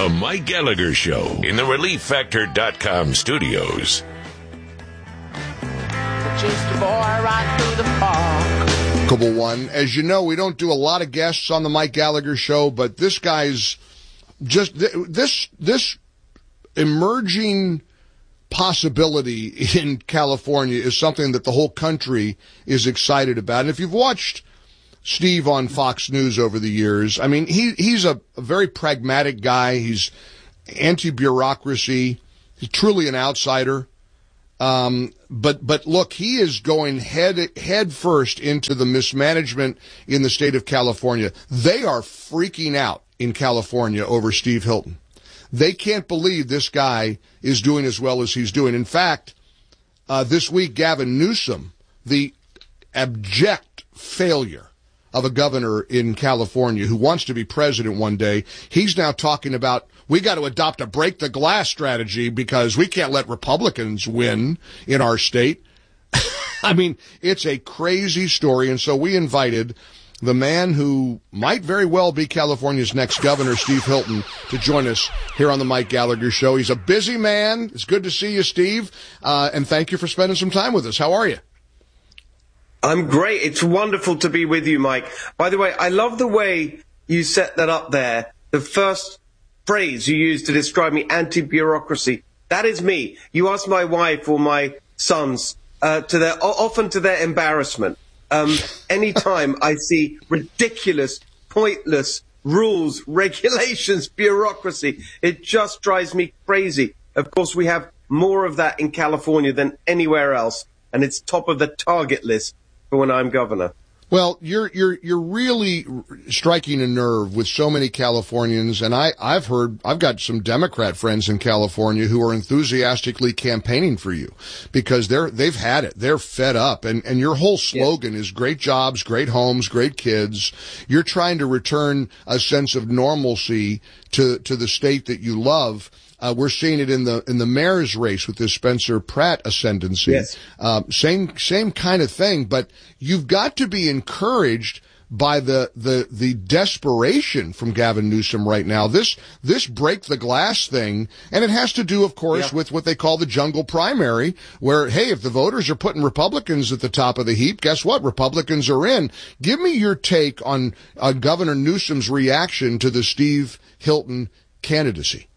The Mike Gallagher Show in the ReliefFactor.com studios. Chased a boy right through the park. Couple one. As you know, we don't do a lot of guests on the Mike Gallagher Show, but this guy's just this emerging possibility in California is something that the whole country is excited about. And if you've watched Steve on Fox News over the years, I mean, he's a very pragmatic guy. He's anti-bureaucracy. He's truly an outsider. But look, he is going head first into the mismanagement in the state of California. They are freaking out in California over Steve Hilton. They can't believe this guy is doing as well as he's doing. In fact, this week, Gavin Newsom, the abject failure of a governor in California who wants to be president one day, he's now talking about, we got to adopt a break the glass strategy because we can't let Republicans win in our state. I mean, it's a crazy story. And so we invited the man who might very well be California's next governor, Steve Hilton, to join us here on the Mike Gallagher Show. He's a busy man. It's good to see you, Steve. And thank you for spending some time with us. How are you? I'm great. It's wonderful to be with you, Mike. By the way, I love the way you set that up there. The first phrase you used to describe me, anti-bureaucracy. That is me. You ask my wife or my sons, often to their embarrassment. Anytime I see ridiculous, pointless rules, regulations, bureaucracy, it just drives me crazy. Of course, we have more of that in California than anywhere else, and it's top of the target list for when I'm governor. Well, you're really striking a nerve with so many Californians, and I've got some Democrat friends in California who are enthusiastically campaigning for you because they've had it. They're fed up, and your whole slogan is great jobs, great homes, great kids. You're trying to return a sense of normalcy to the state that you love. We're seeing it in the mayor's race with this Spencer Pratt ascendancy. Yes. Same kind of thing, but you've got to be encouraged by the desperation from Gavin Newsom right now. This break the glass thing, and it has to do, of course, with what they call the jungle primary, where, hey, if the voters are putting Republicans at the top of the heap, guess what? Republicans are in. Give me your take on Governor Newsom's reaction to the Steve Hilton candidacy.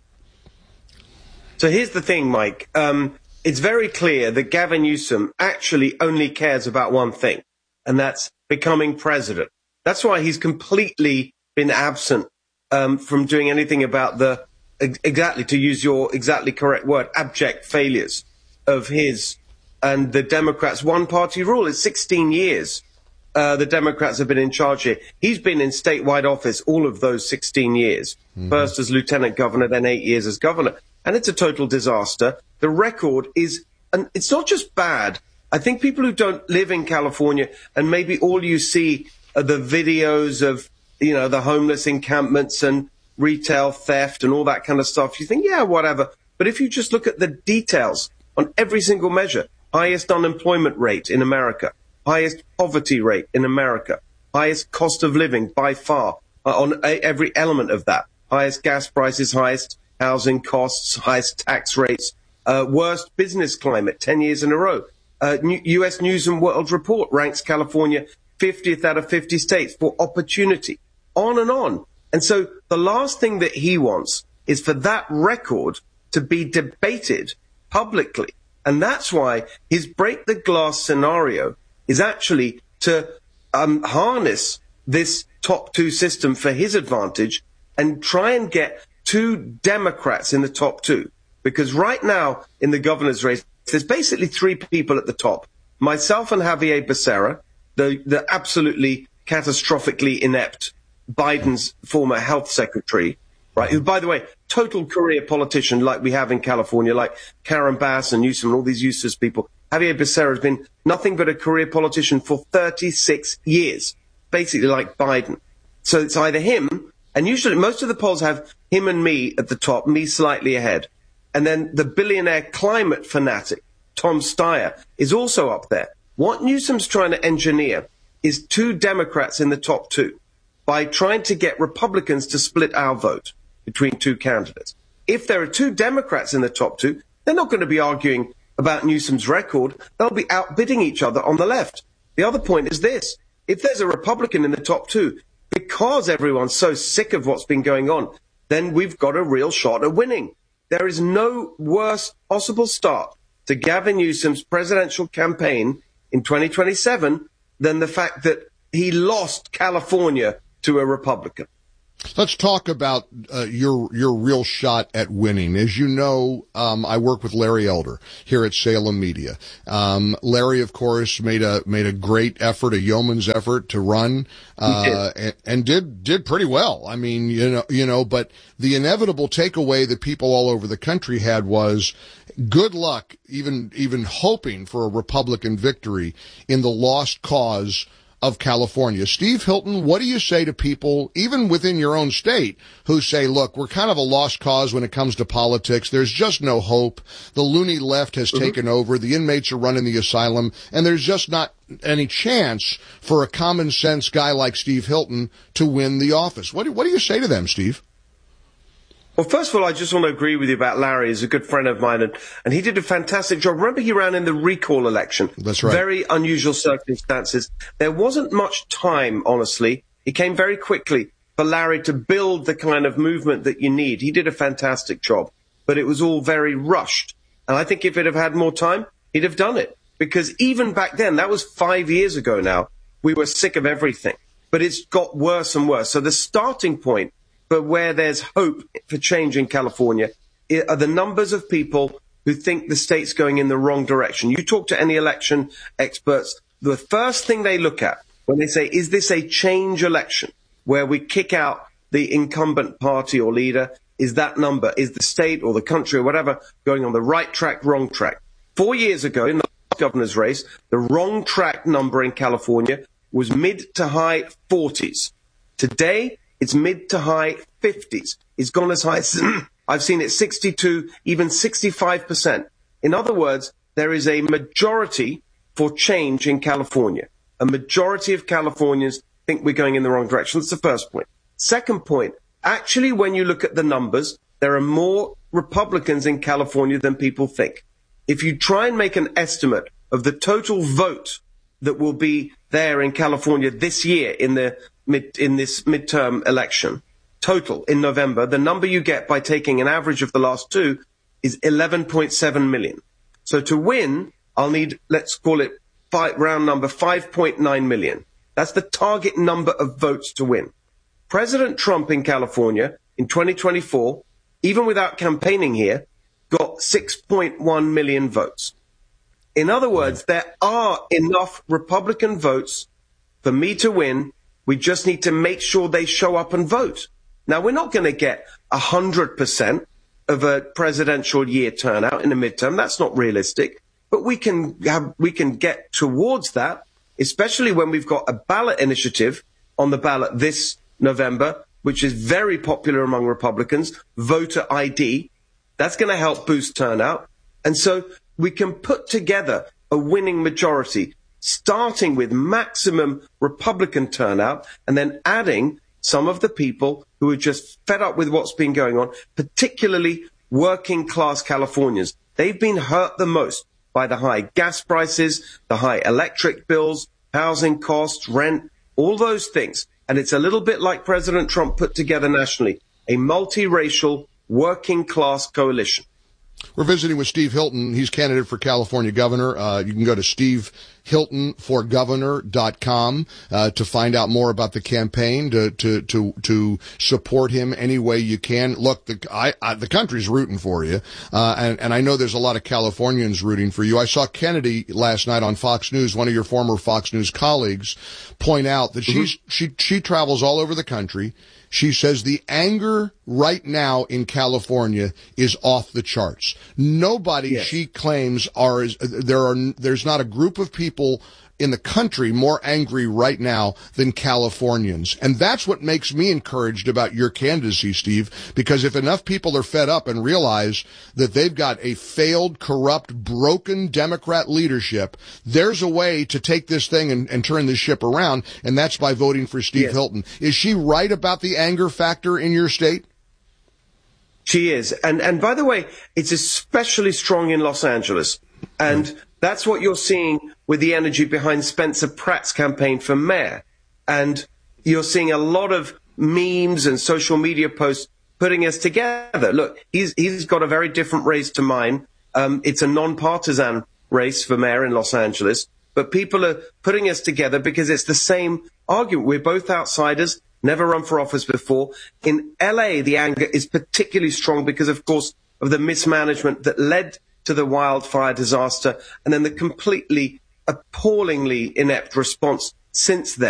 So here's the thing, Mike. It's very clear that Gavin Newsom actually only cares about one thing, and that's becoming president. That's why he's completely been absent from doing anything about the, exactly, to use your exactly correct word, abject failures of his and the Democrats' one-party rule. It's 16 years the Democrats have been in charge here. He's been in statewide office all of those 16 years, first as lieutenant governor, then 8 years as governor. And it's a total disaster. The record is, and it's not just bad. I think people who don't live in California and maybe all you see are the videos of, the homeless encampments and retail theft and all that kind of stuff. You think, yeah, whatever. But if you just look at the details on every single measure, highest unemployment rate in America, highest poverty rate in America, highest cost of living by far on every element of that, highest gas prices, highest housing costs, highest tax rates, worst business climate 10 years in a row. U.S. News and World Report ranks California 50th out of 50 states for opportunity, on and on. And so the last thing that he wants is for that record to be debated publicly. And that's why his break the glass scenario is actually to harness this top two system for his advantage and try and get two Democrats in the top two. Because right now in the governor's race, there's basically three people at the top. Myself and Javier Becerra, the absolutely catastrophically inept Biden's former health secretary, right? Who, by the way, total career politician like we have in California, like Karen Bass and Newsom and all these useless people. Javier Becerra has been nothing but a career politician for 36 years, basically like Biden. So it's either him, and usually most of the polls have him and me at the top, me slightly ahead. And then the billionaire climate fanatic, Tom Steyer, is also up there. What Newsom's trying to engineer is two Democrats in the top two by trying to get Republicans to split our vote. between two candidates. If there are two Democrats in the top two, they're not going to be arguing about Newsom's record. They'll be outbidding each other on the left. The other point is this. If there's a Republican in the top two, because everyone's so sick of what's been going on, then we've got a real shot at winning. There is no worse possible start to Gavin Newsom's presidential campaign in 2027 than the fact that he lost California to a Republican. Let's talk about your real shot at winning. As you know, I work with Larry Elder here at Salem Media. Larry, of course, made a great effort, a yeoman's effort to run, and did pretty well. I mean, you know, but the inevitable takeaway that people all over the country had was good luck, even hoping for a Republican victory in the lost cause of California. Steve Hilton, what do you say to people, even within your own state, who say, look, we're kind of a lost cause when it comes to politics. There's just no hope. The loony left has taken over. The inmates are running the asylum, and there's just not any chance for a common sense guy like Steve Hilton to win the office. What do you say to them, Steve? Well, first of all, I just want to agree with you about Larry. He's a good friend of mine, and he did a fantastic job. Remember, he ran in the recall election. That's right. Very unusual circumstances. There wasn't much time, honestly. It came very quickly for Larry to build the kind of movement that you need. He did a fantastic job, but it was all very rushed. And I think if he'd have had more time, he'd have done it. Because even back then, that was 5 years ago now, we were sick of everything. But it's got worse and worse. So the starting point but where there's hope for change in California are the numbers of people who think the state's going in the wrong direction. You talk to any election experts, the first thing they look at when they say, is this a change election where we kick out the incumbent party or leader, is that number, is the state or the country or whatever going on the right track, wrong track? 4 years ago in the governor's race, the wrong track number in California was mid to high 40s. Today, it's mid to high 50s. It's gone as high as, I've seen it 62, even 65%. In other words, there is a majority for change in California. A majority of Californians think we're going in the wrong direction. That's the first point. Second point, actually, when you look at the numbers, there are more Republicans in California than people think. If you try and make an estimate of the total vote that will be there in California this year in this midterm election, total in November, the number you get by taking an average of the last two is 11.7 million. So to win, I'll need, let's call it round number, 5.9 million. That's the target number of votes to win. President Trump in California in 2024, even without campaigning here, got 6.1 million votes. In other words, there are enough Republican votes for me to win. We just need to make sure they show up and vote. Now, we're not going to get 100% of a presidential year turnout in a midterm. That's not realistic. But we can get towards that, especially when we've got a ballot initiative on the ballot this November, which is very popular among Republicans, voter ID. That's going to help boost turnout. And so we can put together a winning majority, starting with maximum Republican turnout and then adding some of the people who are just fed up with what's been going on, particularly working class Californians. They've been hurt the most by the high gas prices, the high electric bills, housing costs, rent, all those things. And it's a little bit like President Trump put together nationally, a multiracial working class coalition. We're visiting with Steve Hilton. He's candidate for California governor. You can go to stevehiltonforgovernor.com to find out more about the campaign, to support him any way you can. Look, the country's rooting for you, and I know there's a lot of Californians rooting for you. I saw Kennedy last night on Fox News, one of your former Fox News colleagues, point out that she travels all over the country. She says the anger right now in California is off the charts. Nobody, yes, she claims, there's not a group of people in the country more angry right now than Californians. And that's what makes me encouraged about your candidacy, Steve, because if enough people are fed up and realize that they've got a failed, corrupt, broken Democrat leadership, there's a way to take this thing and turn this ship around, and that's by voting for Steve, yes, Hilton. Is she right about the anger factor in your state? She is. And by the way, it's especially strong in Los Angeles. And that's what you're seeing with the energy behind Spencer Pratt's campaign for mayor. And you're seeing a lot of memes and social media posts putting us together. Look, he's got a very different race to mine. It's a non-partisan race for mayor in Los Angeles. But people are putting us together because it's the same argument. We're both outsiders, never run for office before. In LA, the anger is particularly strong because, of course, of the mismanagement that led to the wildfire disaster and then the completely appallingly inept response since then.